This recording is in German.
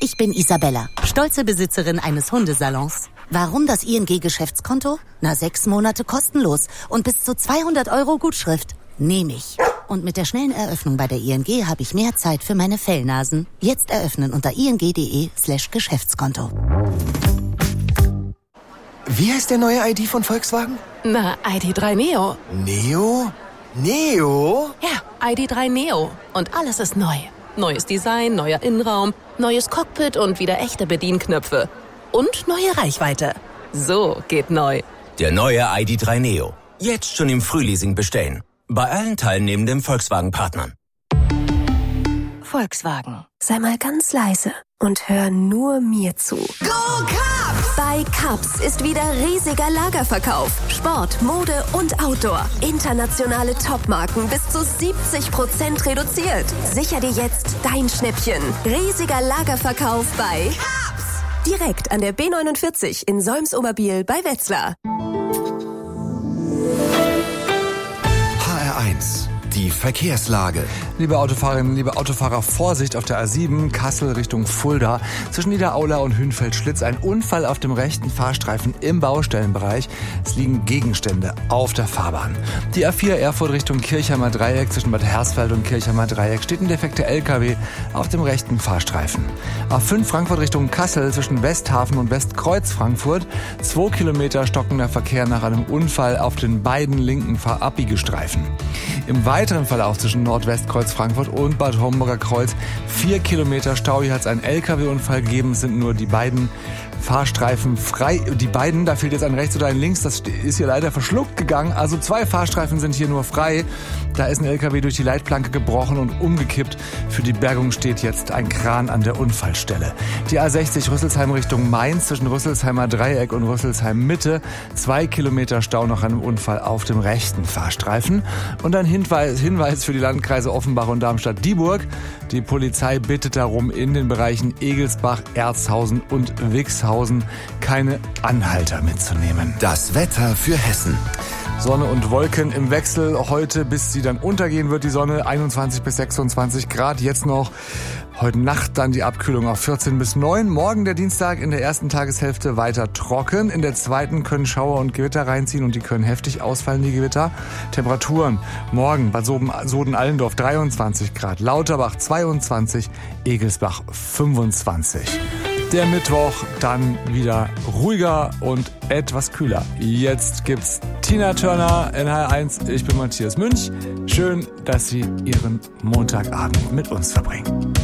ich bin Isabella, stolze Besitzerin eines Hundesalons. Warum das ING-Geschäftskonto? 6 Monate kostenlos und bis zu 200 € Gutschrift. Nehme ich. Und mit der schnellen Eröffnung bei der ING habe ich mehr Zeit für meine Fellnasen. Jetzt eröffnen unter ing.de/Geschäftskonto. Wie heißt der neue ID von Volkswagen? Na, ID.3 Neo. Neo? Neo? Ja, ID.3 Neo. Und alles ist neu. Neues Design, neuer Innenraum, neues Cockpit und wieder echte Bedienknöpfe. Und neue Reichweite. So geht neu. Der neue ID.3 Neo. Jetzt schon im Frühleasing bestellen. Bei allen teilnehmenden Volkswagen-Partnern. Volkswagen. Sei mal ganz leise und hör nur mir zu. Go Cups! Bei Cups ist wieder riesiger Lagerverkauf. Sport, Mode und Outdoor. Internationale Topmarken bis zu 70% reduziert. Sicher dir jetzt dein Schnäppchen. Riesiger Lagerverkauf bei Cups! Direkt an der B49 in Solms-Oberbiel bei Wetzlar. HR1, die Verkehrslage. Liebe Autofahrerinnen, liebe Autofahrer, Vorsicht auf der A7, Kassel Richtung Fulda. Zwischen Niederaula und Hünfeld-Schlitz ein Unfall auf dem rechten Fahrstreifen im Baustellenbereich. Es liegen Gegenstände auf der Fahrbahn. Die A4 Erfurt Richtung Kirchheimer Dreieck zwischen Bad Hersfeld und Kirchheimer Dreieck steht ein defekter LKW auf dem rechten Fahrstreifen. A5 Frankfurt Richtung Kassel zwischen Westhafen und Westkreuz Frankfurt. 2 Kilometer stockender Verkehr nach einem Unfall auf den beiden linken Abbiegestreifen. Im weiteren Verlauf zwischen Nordwestkreuz Frankfurt und Bad Homburger Kreuz 4 Kilometer Stau. Hier hat es einen LKW-Unfall gegeben. Es sind nur die beiden Fahrstreifen frei. Die beiden, da fehlt jetzt ein rechts oder ein links. Das ist hier leider verschluckt gegangen. Also 2 Fahrstreifen sind hier nur frei. Da ist ein LKW durch die Leitplanke gebrochen und umgekippt. Für die Bergung steht jetzt ein Kran an der Unfallstelle. Die A60 Rüsselsheim Richtung Mainz zwischen Rüsselsheimer Dreieck und Rüsselsheim Mitte. 2 Kilometer Stau nach einem Unfall auf dem rechten Fahrstreifen. Und ein Hinweis für die Landkreise Offenbach und Darmstadt-Dieburg. Die Polizei bittet darum, in den Bereichen Egelsbach, Erzhausen und Wixhausen keine Anhalter mitzunehmen. Das Wetter für Hessen. Sonne und Wolken im Wechsel. Heute, bis sie dann untergehen wird, die Sonne 21 bis 26 Grad. Jetzt noch heute Nacht dann die Abkühlung auf 14 bis 9. Morgen der Dienstag in der ersten Tageshälfte weiter trocken. In der zweiten können Schauer und Gewitter reinziehen und die können heftig ausfallen, die Gewitter. Temperaturen morgen Bad Soden-Allendorf 23 Grad, Lauterbach 22, Egelsbach 25. Der Mittwoch dann wieder ruhiger und etwas kühler. Jetzt gibt's Tina Turner in HR1. Ich bin Matthias Münch. Schön, dass Sie Ihren Montagabend mit uns verbringen.